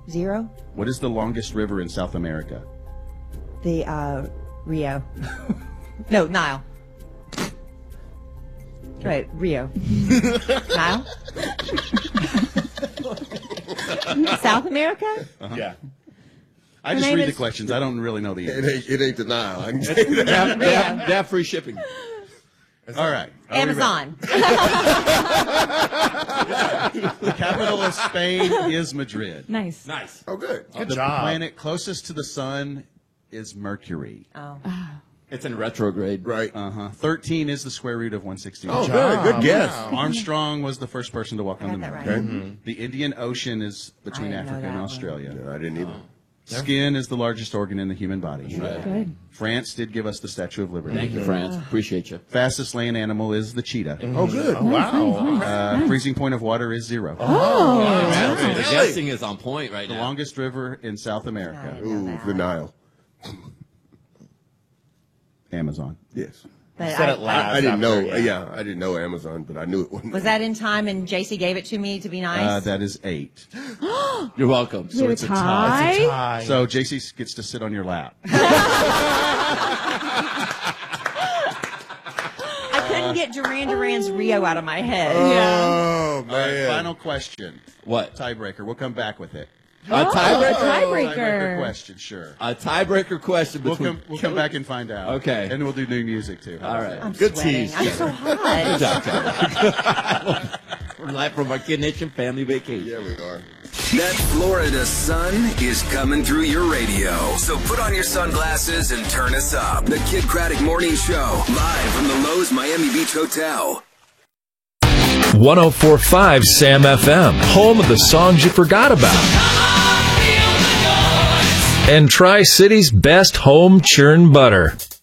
0. What is the longest river in South America? The Rio. No, Nile. Right, Rio. Nile? South America? Uh-huh. Yeah. I just read the questions. I don't really know the answer. It ain't the Nile. I can tell you that. They have free shipping. All right. Amazon. The capital of Spain is Madrid. Nice. Oh, good. The planet closest to the sun is Mercury. Oh. It's in retrograde. Right. 13 is the square root of 161. Oh, good guess. Armstrong was the first person to walk on the moon. Right. Okay. The Indian Ocean is between I didn't know Africa and that one. Australia. Yeah, I didn't either. Skin is the largest organ in the human body. Good. France did give us the Statue of Liberty. Thank you, France. Appreciate you. Fastest land animal is the cheetah. Oh, good. Freezing point of water is 0. The guessing is on point right The now. longest river in South America. Ooh, the Nile. Amazon. Yes. But Said it last. I didn't know. after, Yeah, I didn't know Amazon, but I knew it wasn't. was that in time and JC gave it to me to be nice? That is 8. You're welcome. So it's a tie. So JC gets to sit on your lap. I couldn't get Duran Duran's Rio out of my head. Oh, All right, man. final question. What? Tiebreaker. We'll come back with it. A tiebreaker? Tiebreaker question, sure. A tiebreaker question We'll between... come back and find out. Okay. And we'll do new music, too. All right. I'm Good sweating. tease. I'm so hot. Good job, Tyler. We're live from our Kid Nation family vacation. Yeah, we are. That Florida sun is coming through your radio. So put on your sunglasses and turn us up. The Kid Craddock Morning Show, live from the Lowe's Miami Beach Hotel. 104.5 Sam FM, home of the songs you forgot about. And Tri-City's best home churn butter.